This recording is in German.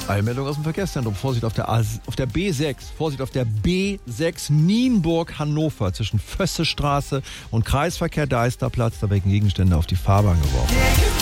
Eilmeldung aus dem Verkehrszentrum. Vorsicht auf der B6. Vorsicht auf der B6 Nienburg-Hannover zwischen Fössestraße und Kreisverkehr Deisterplatz. Da werden Gegenstände auf die Fahrbahn geworfen.